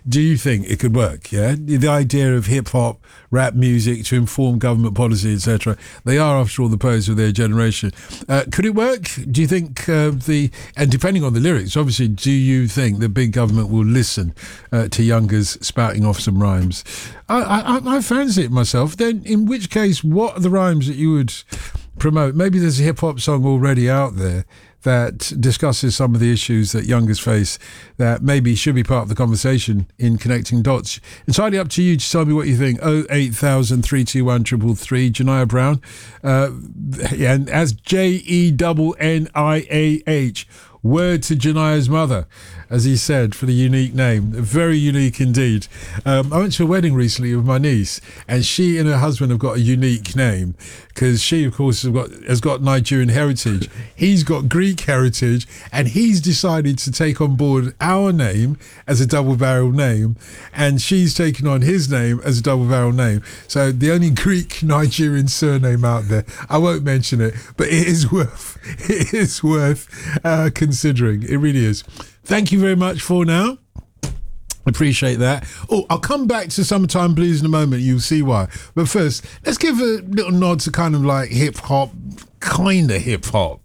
do you think it could work? Yeah, the idea of hip hop, rap music to inform government policy, etc. They are, after all, the poets of their generation. Could it work? Do you think and depending on the lyrics, obviously, do you think the big government will listen to youngers spouting off some rhymes? I fancy it myself. Then, in which case, what are the rhymes that you would promote? Maybe there's a hip hop song already out there that discusses some of the issues that youngers face that maybe should be part of the conversation in connecting dots. Entirely up to you to tell me what you think. 08000 321 333. Janiah Brown, and as JENNIAH. Word to Janiah's mother, as he said, for the unique name. Very unique indeed. I went to a wedding recently with my niece, and she and her husband have got a unique name because she, of course, has got Nigerian heritage. He's got Greek heritage, and he's decided to take on board our name as a double-barrel name, and she's taken on his name as a double-barrel name. So the only Greek Nigerian surname out there, I won't mention it, but it is worth considering. It really is. Thank you very much for now. Appreciate that. Oh, I'll come back to Summertime Blues in a moment. You'll see why. But first, let's give a little nod to kind of like hip hop, kind of hip hop.